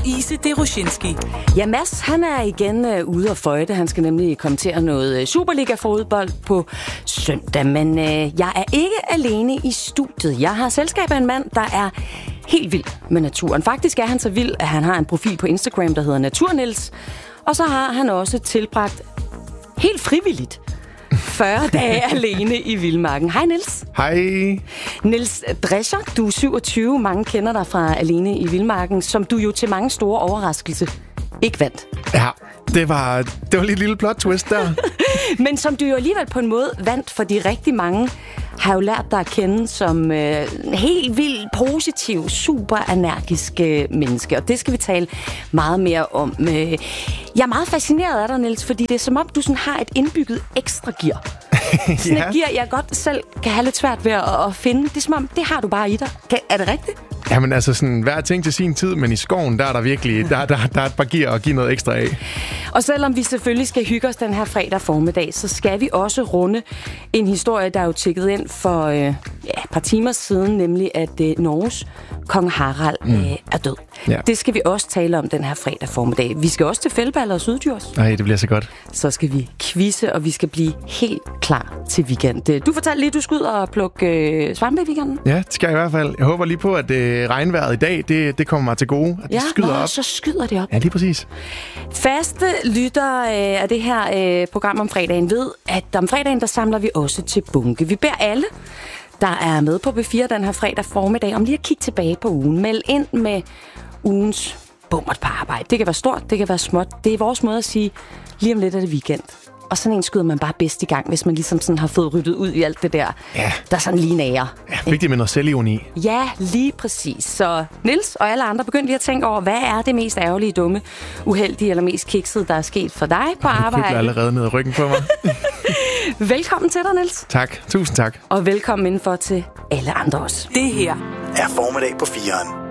Louise Deroshinski. Ja, Mads, han er igen ude at føjte. Han skal nemlig kommentere noget Superliga-fodbold på søndag. Men jeg er ikke alene i studiet. Jeg har selskab af en mand, der er helt vild med naturen. Faktisk er han så vild, at han har en profil på Instagram, der hedder Naturnils. Og så har han også tilbragt helt frivilligt 40 dage alene i vildmarken. Hej, Niels. Hej. Niels Drescher, du er 27. Mange kender dig fra Alene i vildmarken, som du jo til mange store overraskelse ikke vandt. Ja, det var lige et lille plot twist der. Men som du jo alligevel på en måde vandt, fordi rigtig mange har jo lært dig at kende som helt vildt positiv, super energisk menneske. Og det skal vi tale meget mere om. Jeg er meget fascineret af dig, Niels, fordi det er som om, du sådan har et indbygget ekstra gear. Sådan et gear, jeg godt selv kan have lidt svært ved at finde. Det er som om, det har du bare i dig. Er det rigtigt? Jamen altså, sådan, hver ting til sin tid, men i skoven, der er der virkelig der er et par gear at give noget ekstra af. Og selvom vi selvfølgelig skal hygge os den her fredag formiddag, så skal vi også runde en historie, der er jo tjekket ind for et par timer siden, nemlig at Norges kong Harald er død. Ja. Det skal vi også tale om den her fredag formiddag. Vi skal også til Fældballer og Syddjurs. Nej, det bliver så godt. Så skal vi quizze, og vi skal blive helt klar til weekend. Du fortalte lige, at du skal ud og plukke svampe i weekenden. Ja, det skal jeg i hvert fald. Jeg håber lige på, at regnvejret i dag, det kommer mig til gode. At det skyder op. Så skyder det op. Ja, lige præcis. Faste lytter af det her program om fredagen ved, at om fredagen, der samler vi også til bunke. Vi beder alle, der er med på B4 den her fredag formiddag, om lige at kigge tilbage på ugen. Meld ind med ugens bummert på arbejde. Det kan være stort, det kan være småt. Det er vores måde at sige, lige om lidt er det weekend. Og sådan en skyder man bare bedst i gang, hvis man ligesom sådan har fået ryddet ud i alt det der, der sådan lige nærer. Ja, vigtigt med noget selvironi. Ja, lige præcis. Så Niels og alle andre, begynd lige at tænke over, hvad er det mest ærgerlige, dumme, uheldige eller mest kiksede, der er sket for dig på arbejde? Jeg allerede ned ad ryggen på mig. Velkommen til dig, Niels. Tak. Tusind tak. Og velkommen indenfor til alle andre også. Det her er formiddag på 4'eren.